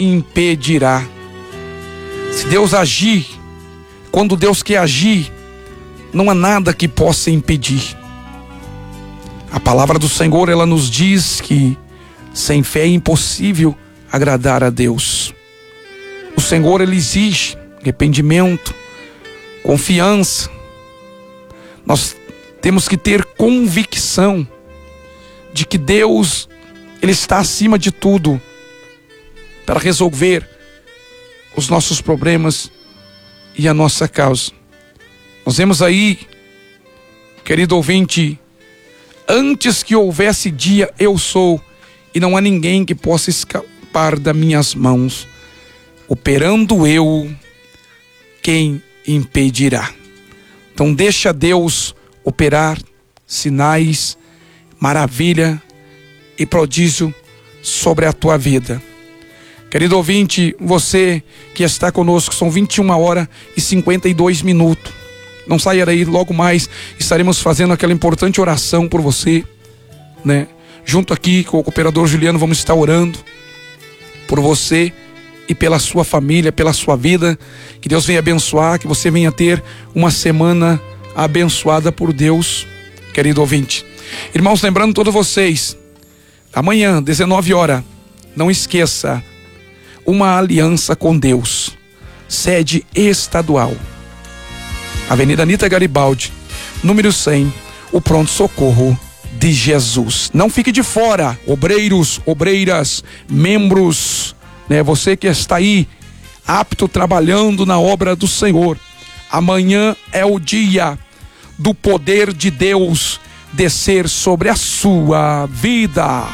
impedirá. Se Deus agir, quando Deus quer agir, não há nada que possa impedir. A palavra do Senhor, ela nos diz que sem fé é impossível agradar a Deus. O Senhor, ele exige arrependimento, confiança. Nós temos que ter convicção de que Deus, ele está acima de tudo para resolver os nossos problemas e a nossa causa. Nós vemos aí, querido ouvinte, antes que houvesse dia, eu sou, e não há ninguém que possa escapar das minhas mãos. Operando eu, quem impedirá? Então deixa Deus operar sinais, maravilha e prodígio sobre a tua vida. Querido ouvinte, você que está conosco, são 21h52. Não saia daí, logo mais estaremos fazendo aquela importante oração por você, né? Junto aqui com o cooperador Juliano, vamos estar orando por você e pela sua família, pela sua vida. Que Deus venha abençoar, que você venha ter uma semana abençoada por Deus, querido ouvinte. Irmãos, lembrando todos vocês, amanhã, 19h, não esqueça, uma aliança com Deus, sede estadual, Avenida Anita Garibaldi, número 100, o pronto-socorro de Jesus. Não fique de fora, obreiros, obreiras, membros, né? Você que está aí, apto, trabalhando na obra do Senhor. Amanhã é o dia do poder de Deus descer sobre a sua vida.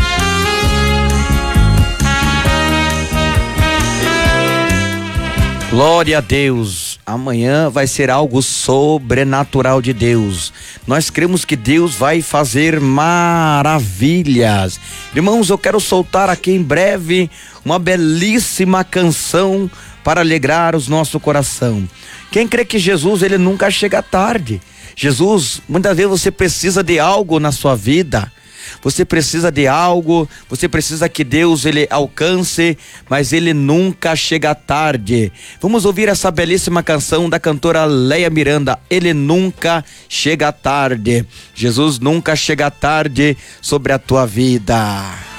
Glória a Deus. Amanhã vai ser algo sobrenatural de Deus. Nós cremos que Deus vai fazer maravilhas. Irmãos, eu quero soltar aqui em breve uma belíssima canção para alegrar o nosso coração. Quem crê que Jesus, ele nunca chega tarde. Jesus, muitas vezes você precisa de algo na sua vida. Você precisa de algo, você precisa que Deus, ele alcance, mas ele nunca chega tarde. Vamos ouvir essa belíssima canção da cantora Leia Miranda, Ele Nunca Chega Tarde. Jesus nunca chega tarde sobre a tua vida.